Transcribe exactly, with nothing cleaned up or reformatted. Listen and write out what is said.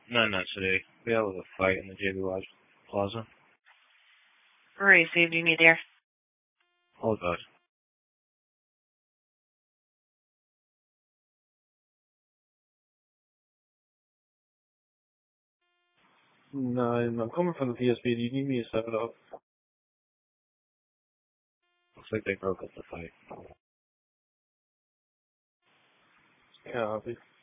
No, not today. We have a fight in the J B Lodge Plaza. Received, you need there. Oh god. No, I'm coming from the P S P. Do you need me to set it up? Looks like they broke up the fight. Copy.